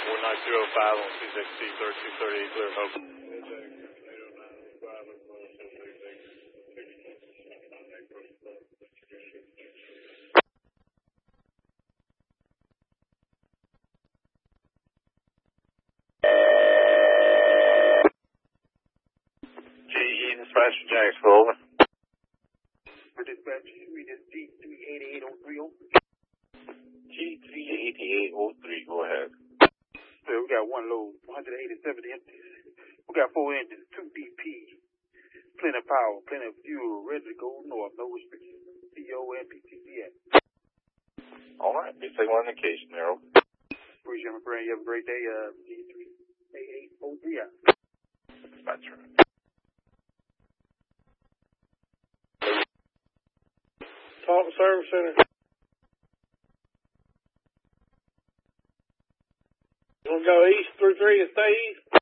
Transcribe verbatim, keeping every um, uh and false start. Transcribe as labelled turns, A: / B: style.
A: one nine two oh five on C six T thirty-two thirty-eight, clear hope.
B: G E dispatch for Jacksonville, over.
C: For dispatch, we just G three eighty-eight oh three oh.
B: G three eighty-eight oh three, go ahead.
C: So we got one load, one eighty-seven empties. We got four engines, two D P, plenty of power, plenty of fuel, ready to go north, no restrictions. C O and P T C S.
B: All right, be signal indication there.
C: Appreciate my friend. You have a great day. Uh, G three eighty-eight oh three out.
B: Dispatcher.
A: Talk Service Center. You want to go east through three and stay east?